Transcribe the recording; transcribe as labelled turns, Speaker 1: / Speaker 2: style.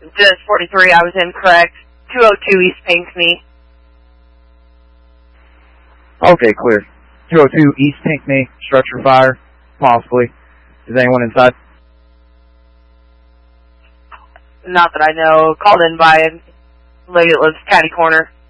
Speaker 1: Just 43, I was incorrect. 202 East Pinckney.
Speaker 2: Okay, clear. 202 East Pinckney, structure fire, possibly. Is anyone inside?
Speaker 1: Not that I know. Called in by a lady that lives catty corner.